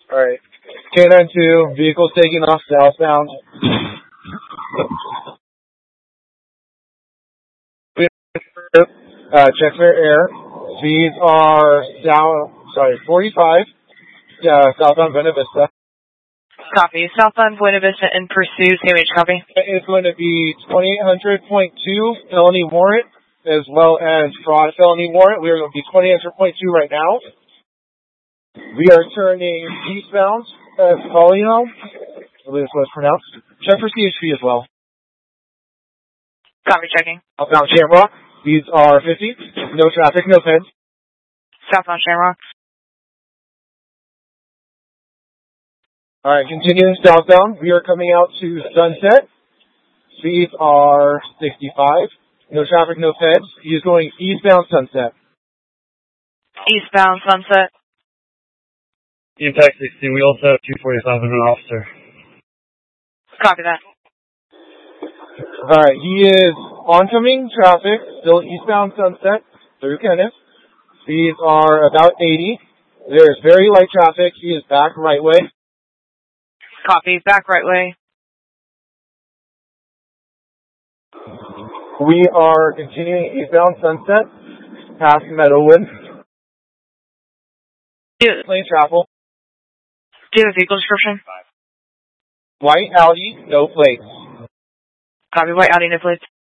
Alright. K92, vehicle taking off southbound. Check for air. Speeds are 45, southbound Buena Vista. Copy. Southbound Buena Vista in pursuit. CMH, copy. It's going to be 2800.2 felony warrant, as well as fraud felony warrant. We are going to be 2800.2 right now. We are turning eastbound at Collion. I believe that's what it's pronounced. Check for CHP as well. Copy, checking. Southbound Shamrock. Speeds are 50. No traffic, no feds. Southbound Shamrock. Alright, continuing southbound. We are coming out to Sunset. Speeds are 65. No traffic, no feds. He is going eastbound Sunset. Eastbound Sunset. Impact 16, we also have 245 and an officer. Copy that. Alright, he is oncoming traffic, still eastbound Sunset through Kenneth. Speeds are about 80. There's very light traffic. He is back right way. Copy. Back right way. We are continuing eastbound Sunset, past Meadowwood. Plain travel. Do you have a vehicle description? White Audi, no plates. Copy. White Audi, no plates.